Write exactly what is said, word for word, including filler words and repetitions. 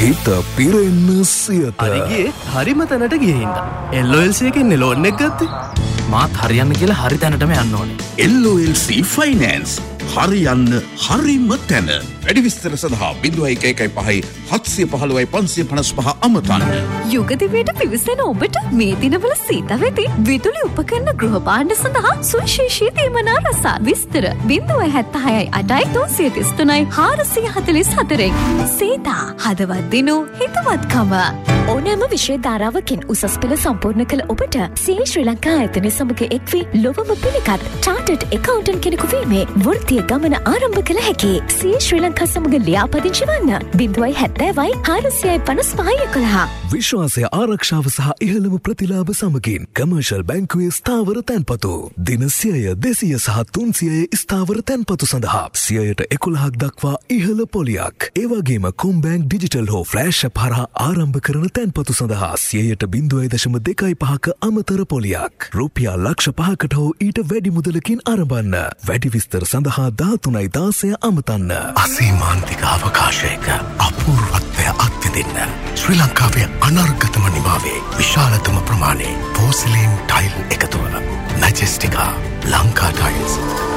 හිත පිරෙන්න සියත. අරගේ හරිම තැනට ගිහින්ද. එල් ඔ එල් සී එකෙන් ලෝන් එක ගත්තේ. මාත් හරියන්න කියලා හරි තැනටම යන්න ඕනේ. එල් ඔ එල් සී ෆයිනෑන්ස් හරියන්න හරිම තැන. වැඩි විස්තර සඳහා බිංදුවයි එක එකයි පහයි හත්සිය පහළොවයි පන්සිය පනස් පහ අමතන්න. යුගදිවයට පිවිසෙන ඔබට මේ දිනවල සීත වෙති විදුලි උපකරණ ගෘහ භාණ්ඩ සඳහා සුවිශේෂී තීමනා රසා විස්තර බිංදුව හැත්තහයයි අටයි තුන්සිය තිස් තුනයි හාරසිය හතළිස් හතරෙන්. සීතා හදවත් දිනු හිතවත්කම. ඕනෑම විෂය ධාරාවකින් උසස් පෙළ සම්පූර්ණ කළ ඔබට සී ශ්‍රී ලංකා ආයතනය සමග එක්වී ලොවම පිළිගත් චාටඩ් එකවුන්ටන්ට් කෙනෙකු වීමේ වෘත්තීය ගමන ආරම්භ කළ හැකි. සී ශ්‍රී ලංකා සමග ලියාපදිංචි වන්න බිංදුවයි හැත්තෑවයි හාරසියයි පනස් පහයි එකොළහ. විශ්වාසය ආරක්ෂාව සහ ඉහළම ප්‍රතිලාභ සමගින් කමර්ෂල් බැංකුවේ ස්ථාවර තැන්පතු දින සියය දෙසිය සහ තුන්සියයේ ස්ථාවර තැන්පතු සඳහා සියයට එකොළහක් දක්වා ඉහළ පොලියක්. ඒවගේම කොම්බෑන්ක් ඩිජිටල් හෝ ෆ්ලෑෂ් ඇප් හරහා ආරම්භ කරන තැන්පතු සඳහා සියයට බිංදුවයි දශම දෙකයි පහක අමතර පොලියක්. රුපියල් ලක්ෂ පහකට හෝ ඊට වැඩි මුදලකින් ආරම්භන්න. වැඩි විස්තර සඳහා දාතුනයි දාසය අමතන්න. අසීමාන්තික අවකාශයක අපූර්වත්වය අත්විඳින්න. ශ්‍රී ලංකාවේ අනර්ගතම නිමාවේ විශාලතම ප්‍රමාණය පෝසිලීන් ටයිල් එකතුව මැජෙස්ටිකා ලංකා ටයිල්ස්.